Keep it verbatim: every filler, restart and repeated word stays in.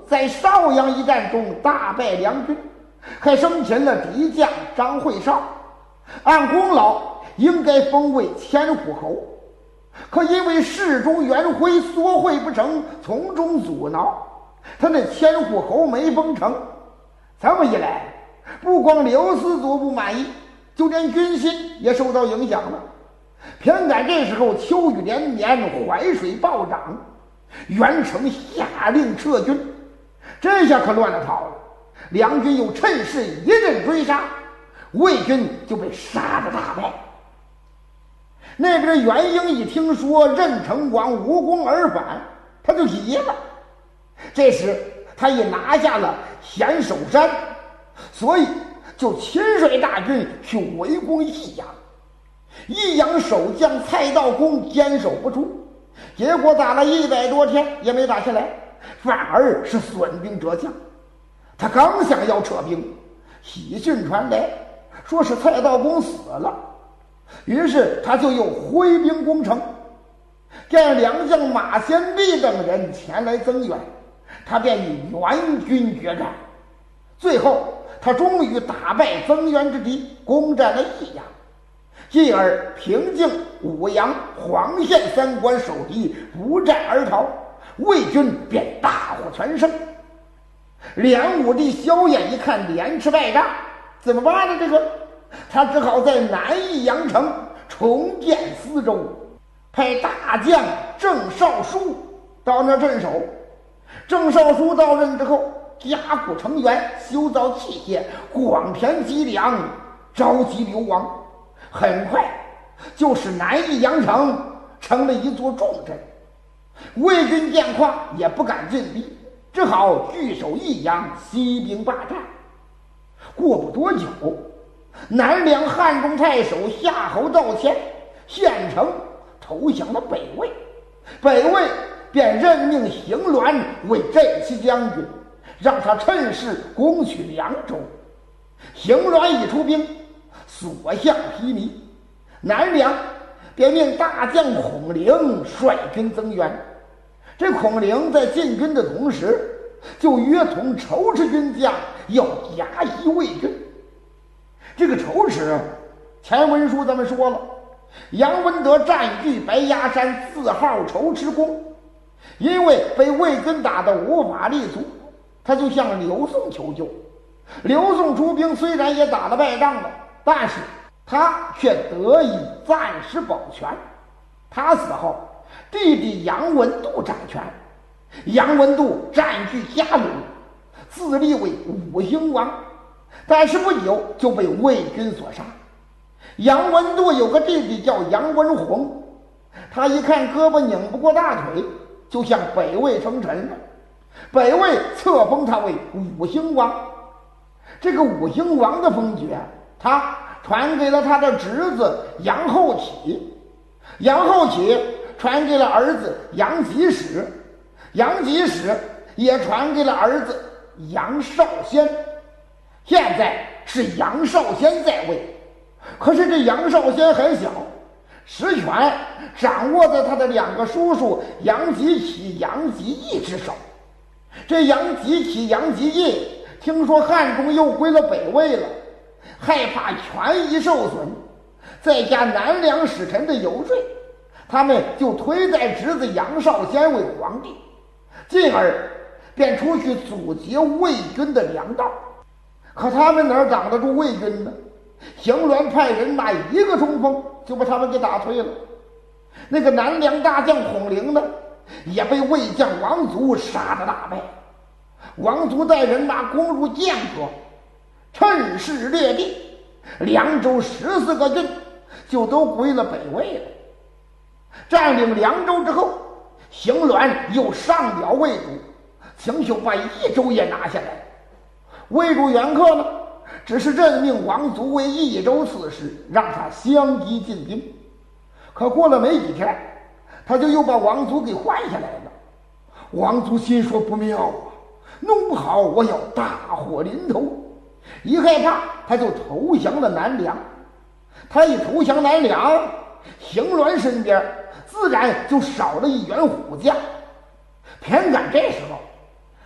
在邵阳一战中大败梁军，还生擒了敌将张惠绍，按功劳应该封为千户侯，可因为侍中袁辉缩会不成，从中阻挠，他那千户侯没封成。这么一来，不光刘思祖不满意，就连军心也受到影响了。偏赶这时候秋雨连绵，淮水暴涨，袁成下令撤军，这下可乱了套了。梁军又趁势一阵追杀，魏军就被杀得大败。那个袁英一听说任城王无功而返，他就急了。这时他也拿下了咸守山，所以就亲率大军去围攻益阳。益阳守将蔡道公坚守不住，结果打了一百多天也没打下来，反而是损兵折将。他刚想要撤兵，喜讯传来，说是蔡道公死了，于是他就又挥兵攻城。见良将马先弼等人前来增援，他便与援军决战。最后他终于打败增援之敌，攻占了益阳，继而平靖、武阳、黄县三关守敌，不战而逃，魏军便大获全胜。梁武帝萧衍一看连吃败仗，怎么办呢？这个他只好在南益阳城重建司州，派大将郑少书到那镇守。郑少书到任之后，加固城垣，修造器械，广田积粮，召集流亡，很快就使南益阳城成了一座重镇。魏军见况也不敢进逼，只好据守益阳，息兵霸占。过不多久，南梁汉中太守夏侯道谦献城投降了北魏，北魏便任命邢鸾为镇西将军，让他趁势攻取凉州。邢鸾一出兵，所向披靡，南梁便命大将孔陵率军增援。这孔陵在进军的同时，就约同仇池军将要夹击魏军。这个仇池，前文书咱们说了，杨文德占据白崖山四号仇池宫，因为被魏军打得无法立足，他就向刘宋求救。刘宋出兵虽然也打了败仗了，但是他却得以暂时保全。他死后，弟弟杨文度掌权，杨文度占据嘉鲁，自立为武兴王，但是不久就被魏军所杀。杨文度有个弟弟叫杨文宏，他一看胳膊拧不过大腿，就向北魏称臣了。北魏册封他为武兴王。这个武兴王的封爵，他传给了他的侄子杨后起，杨后起传给了儿子杨吉使，杨吉使也传给了儿子杨少先。现在是杨少先在位，可是这杨少先很小，实权掌握在他的两个叔叔杨吉起、杨吉义之手。这杨吉起、杨吉义听说汉中又归了北魏了，害怕权益受损，再加南梁使臣的游说，他们就推戴侄子杨少先为皇帝，进而便出去阻截魏军的粮道。可他们哪儿挡得住魏军呢？邢鸾派人马一个冲锋就把他们给打退了。那个南梁大将孔陵呢，也被魏将王族杀得大败。王族带人马攻入剑阁，趁势掠地，凉州十四个郡就都归了北魏了。占领凉州之后，邢鸾又上表魏主，请求把益州也拿下来。魏主元恪呢，只是任命王族为益州刺史，让他相机进兵。可过了没几天，他就又把王族给换下来了。王族心说不妙啊，弄不好我要大祸临头。一害怕，他就投降了南梁。他一投降南梁，邢鸾身边自然就少了一员虎将。偏赶这时候，